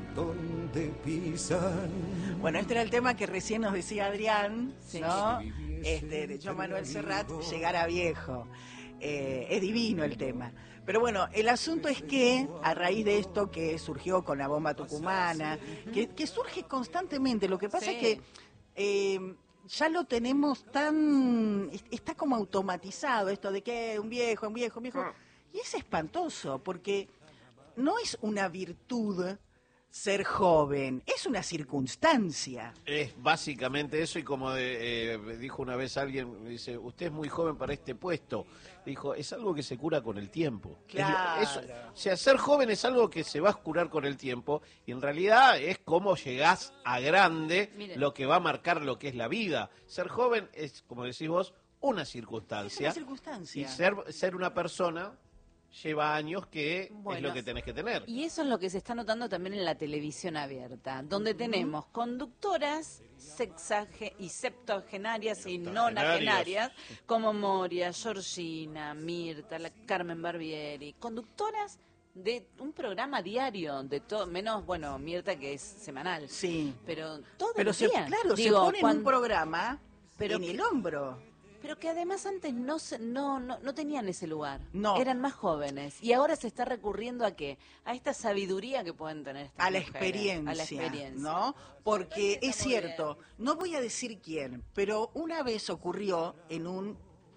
donde pisan. Bueno, este era el tema que recién nos decía Adrián, Sí. ¿no? De Joan Manuel Serrat, Llegar a Viejo. Es divino el tema. Pero bueno, el asunto es que a raíz de esto que surgió con la bomba tucumana, que surge constantemente, lo que pasa Sí. es que ya lo tenemos está como automatizado esto de que un viejo. Y es espantoso, porque no es una virtud ser joven, es una circunstancia. Es básicamente eso, y como dijo una vez alguien, dice, usted es muy joven para este puesto. Dijo, es algo que se cura con el tiempo. Claro. O sea, ser joven es algo que se va a curar con el tiempo, y en realidad es como llegás a grande, Miren. lo que va a marcar lo que es la vida. Ser joven es, como decís vos, una circunstancia. Es una circunstancia. Y ser una persona lleva años, que es Bueno, lo que tenés que tener. Y eso es lo que se está notando también en la televisión abierta, donde tenemos conductoras y septuagenarias y nonagenarias, como Moria, Georgina, Mirta, Carmen Barbieri, conductoras de un programa diario, de todo, menos, bueno, Mirta, que es semanal. Sí. Pero todo Pero el día. claro, Digo, se pone en un cuando- programa pero en que- el hombro. Pero que además antes no tenían ese lugar. No. Eran más jóvenes. Y ahora se está recurriendo ¿a qué? A esta sabiduría que pueden tener estas A la mujeres. experiencia, A la experiencia. ¿no? Porque Está es muy cierto, no voy a decir quién, pero una vez ocurrió en un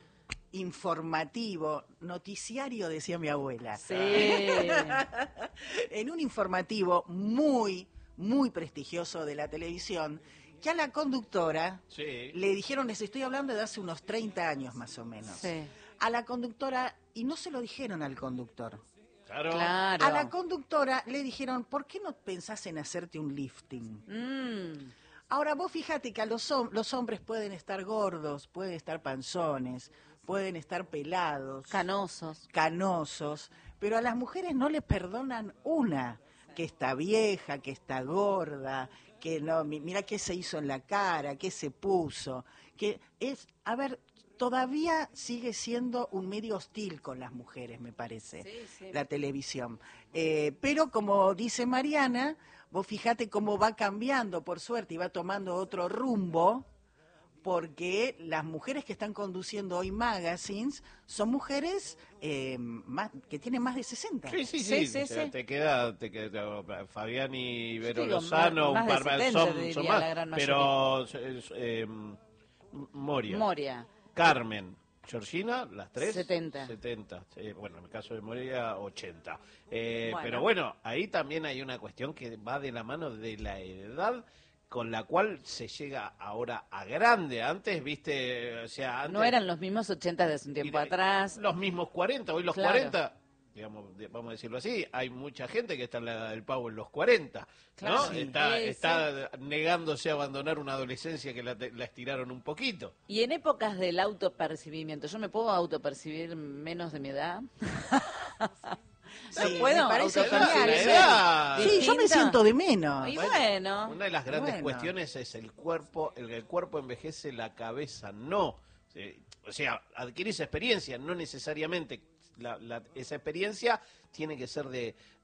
informativo, noticiario, decía mi abuela. Sí. En un informativo muy, muy prestigioso de la televisión, que a la conductora Sí. le dijeron, les estoy hablando de hace unos 30 años más o menos, Sí. a la conductora, y no se lo dijeron al conductor. Claro. Claro. A la conductora le dijeron, ¿por qué no pensás en hacerte un lifting? Mm. Ahora vos fíjate que a los hombres pueden estar gordos, pueden estar panzones, pueden estar pelados, canosos, pero a las mujeres no les perdonan una, que está vieja, que está gorda, que no, mira qué se hizo en la cara, qué se puso, que es, a ver, todavía sigue siendo un medio hostil con las mujeres, me parece, Sí, sí. la televisión. Pero como dice Mariana, vos fíjate cómo va cambiando, por suerte, y va tomando otro rumbo, porque las mujeres que están conduciendo hoy magazines son mujeres que tienen más de 60. Sí, sí, Sí, sí, sí, o sea, sí. te queda Fabián y Vero digo, Lozano, más de un par 70 son diría más, la gran pero Moria, Moria. Carmen, Georgina, las tres 70. 70, bueno, en el caso de Moria 80. Bueno. Pero bueno, ahí también hay una cuestión que va de la mano de la edad con la cual se llega ahora a grande. Antes, viste, o sea, antes No eran los mismos 80 de hace un tiempo atrás. los mismos 40, hoy los Claro. 40, digamos, vamos a decirlo así, hay mucha gente que está en la edad del pavo en los 40, Claro, ¿no? sí. Está negándose a abandonar una adolescencia que la estiraron un poquito. Y en épocas del autopercibimiento, ¿yo me puedo autopercibir menos de mi edad? Sí, ¿No puedo me parece autopercibirme genial. edad. Sí, yo me distinta? siento de menos. Y bueno, Una de las grandes Bueno. cuestiones es el cuerpo envejece, la cabeza no. O sea, adquirís experiencia, no necesariamente esa experiencia tiene que ser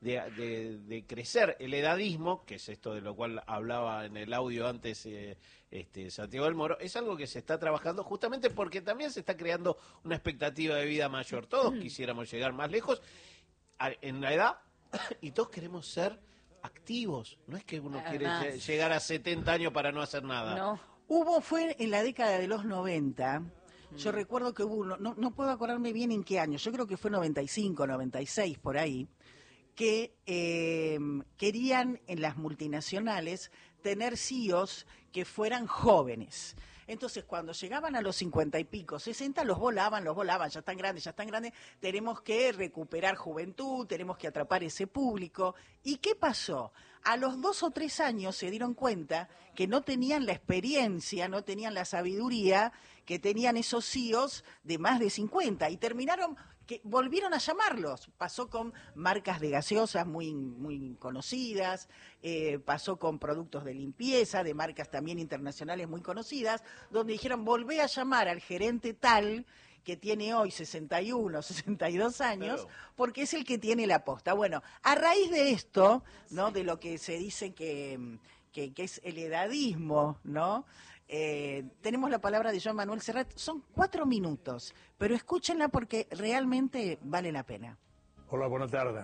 de crecer. El edadismo, que es esto de lo cual hablaba en el audio antes Santiago del Moro, es algo que se está trabajando justamente porque también se está creando una expectativa de vida mayor. Todos quisiéramos llegar más lejos en la edad y todos queremos ser activos. No es que uno Además. quiere llegar a 70 años para no hacer nada. no. Fue en la década de los 90, yo recuerdo que hubo, no puedo acordarme bien en qué año, yo creo que fue 95, 96, por ahí, que querían en las multinacionales tener CEOs que fueran jóvenes. Entonces, cuando llegaban a los 50 y pico, 60, los volaban, ya están grandes, tenemos que recuperar juventud, tenemos que atrapar ese público. ¿Y qué pasó? A los 2 o 3 años se dieron cuenta que no tenían la experiencia, no tenían la sabiduría que tenían esos CEOs de más de 50 y volvieron a llamarlos. Pasó con marcas de gaseosas muy, muy conocidas, pasó con productos de limpieza, de marcas también internacionales muy conocidas, donde dijeron, volvé a llamar al gerente tal que tiene hoy 61, 62 años, Claro. porque es el que tiene la posta. Bueno, a raíz de esto, ¿no? De lo que se dice que es el edadismo, ¿no? Tenemos la palabra de Joan Manuel Serrat. Son 4 minutos, pero escúchenla porque realmente vale la pena. Hola, buenas tardes.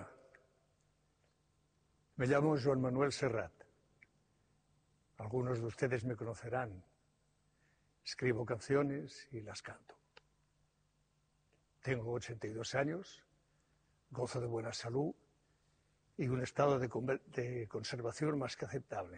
Me llamo Joan Manuel Serrat. Algunos de ustedes me conocerán. Escribo canciones y las canto. Tengo 82 años, gozo de buena salud y un estado de conservación más que aceptable.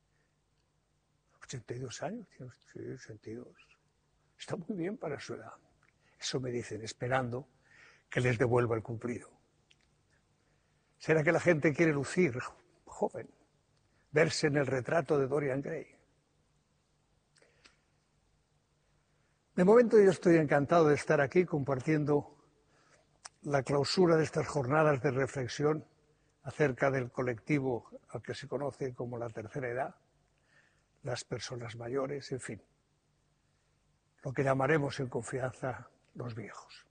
82 años, sí, 82. Está muy bien para su edad. Eso me dicen, esperando que les devuelva el cumplido. ¿Será que la gente quiere lucir joven, verse en el retrato de Dorian Gray? De momento yo estoy encantado de estar aquí compartiendo la clausura de estas jornadas de reflexión acerca del colectivo al que se conoce como la tercera edad, las personas mayores, en fin, lo que llamaremos en confianza los viejos.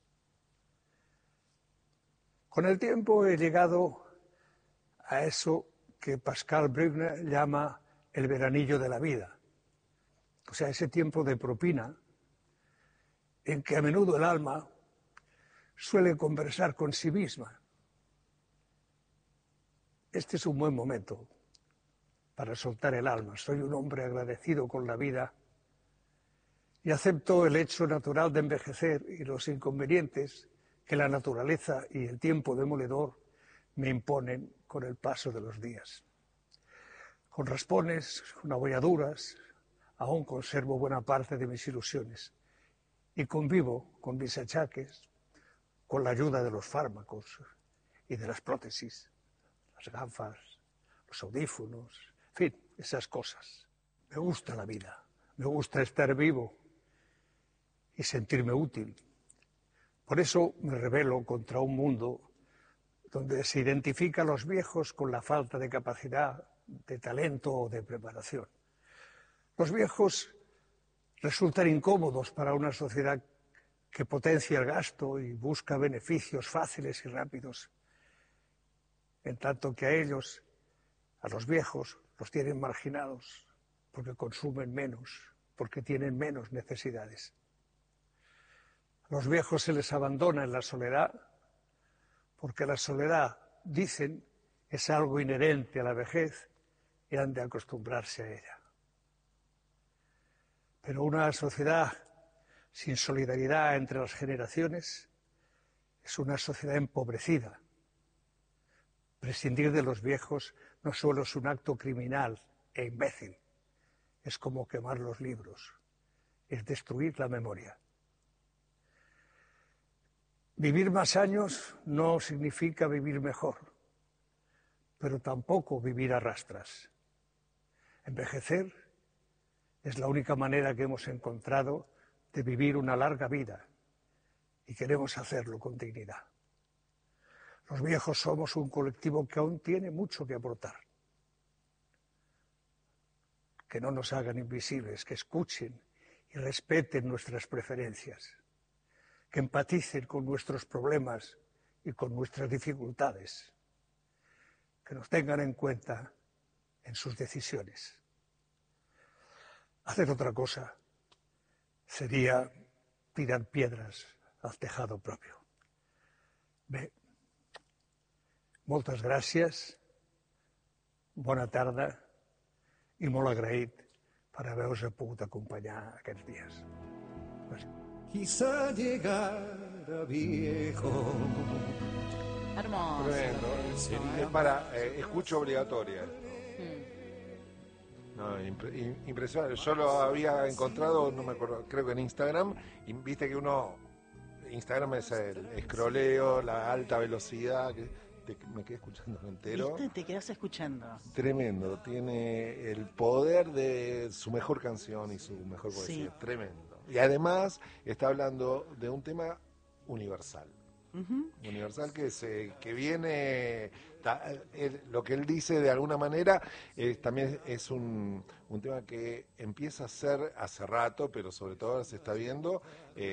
Con el tiempo he llegado a eso que Pascal Bruckner llama el veranillo de la vida, o sea, ese tiempo de propina en que a menudo el alma suele conversar con sí misma. Este es un buen momento para soltar el alma. Soy un hombre agradecido con la vida y acepto el hecho natural de envejecer y los inconvenientes que la naturaleza y el tiempo demoledor me imponen con el paso de los días. Con raspones, con abolladuras, aún conservo buena parte de mis ilusiones y convivo con mis achaques con la ayuda de los fármacos y de las prótesis, las gafas, los audífonos, en fin, esas cosas. Me gusta la vida, me gusta estar vivo y sentirme útil. Por eso me rebelo contra un mundo donde se identifica a los viejos con la falta de capacidad, de talento o de preparación. Los viejos resultan incómodos para una sociedad que potencia el gasto y busca beneficios fáciles y rápidos, en tanto que a ellos, a los viejos, los tienen marginados porque consumen menos, porque tienen menos necesidades. A los viejos se les abandona en la soledad porque la soledad, dicen, es algo inherente a la vejez y han de acostumbrarse a ella. Pero una sociedad sin solidaridad entre las generaciones es una sociedad empobrecida. Prescindir de los viejos no solo es un acto criminal e imbécil, es como quemar los libros, es destruir la memoria. Vivir más años no significa vivir mejor, pero tampoco vivir a rastras. Envejecer es la única manera que hemos encontrado de vivir una larga vida y queremos hacerlo con dignidad. Los viejos somos un colectivo que aún tiene mucho que aportar. Que no nos hagan invisibles, que escuchen y respeten nuestras preferencias, que empaticen con nuestros problemas y con nuestras dificultades, que nos tengan en cuenta en sus decisiones. Hacer otra cosa sería tirar piedras al tejado propio. Bé, moltes gràcies, bona tarda i molt agraït per haver-vos pogut acompanyar aquests dies. Gràcies. Quizá llegara viejo. Hermoso. Tremendo. Eso, Es ¿no? para escucha obligatoria esto. Mm. No, impresionante. Yo lo había encontrado, no me acuerdo, creo que en Instagram, y viste que Instagram es el escroleo, la alta velocidad, me quedé escuchando entero. ¿Viste? Te quedas escuchando. Tremendo, tiene el poder de su mejor canción y su mejor poesía, Sí. tremendo. Y además está hablando de un tema universal. Universal que viene, lo que él dice de alguna manera también es un tema que empieza a ser hace rato, pero sobre todo se está viendo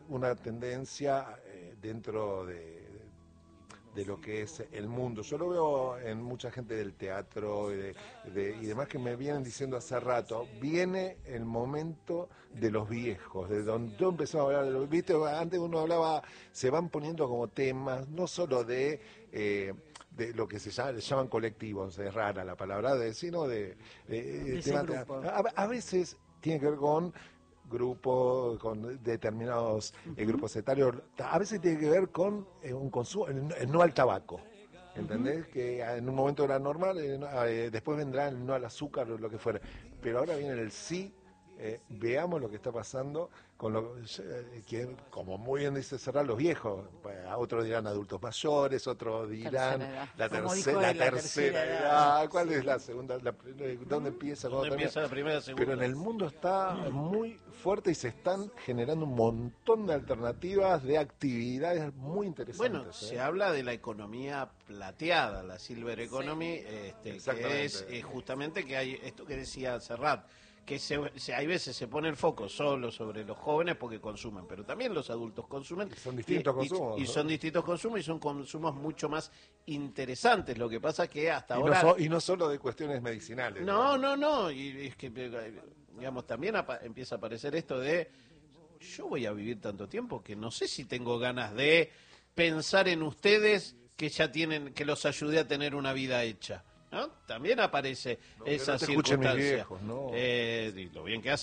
una tendencia dentro de lo que es el mundo. Yo lo veo en mucha gente del teatro y demás que me vienen diciendo hace rato, viene el momento de los viejos, de donde yo empezó a hablar de los, viste, antes uno hablaba, se van poniendo como temas, no solo de lo que se llaman colectivos, es rara la palabra, sino de temas, a veces tiene que ver con grupos, con determinados grupos etarios, a veces tiene que ver con un consumo, el no al tabaco, ¿entendés? Que en un momento era normal, después vendrá el no al azúcar o lo que fuera, pero ahora viene el sí. Veamos lo que está pasando con lo que, como muy bien dice Serrat, los viejos, otros dirán adultos mayores, otros dirán la tercera edad. ¿Cuál es la segunda? ¿Dónde empieza? ¿Dónde empieza la primera, segunda? Pero en el mundo está muy fuerte y se están generando un montón de alternativas, de actividades muy interesantes. Bueno, se habla de la economía plateada, la silver economy, que es justamente que hay esto que decía Serrat, que hay veces se pone el foco solo sobre los jóvenes porque consumen, pero también los adultos consumen. Y son distintos consumos. Y son distintos consumos y son consumos mucho más interesantes. Lo que pasa es que hasta ahora... y no solo de cuestiones medicinales. No. Y es que, digamos, también empieza a aparecer esto de... Yo voy a vivir tanto tiempo que no sé si tengo ganas de pensar en ustedes que ya tienen, que los ayudé a tener una vida hecha. ¿No? También aparece esa circunstancia. Viejos, no. Y lo bien que hace.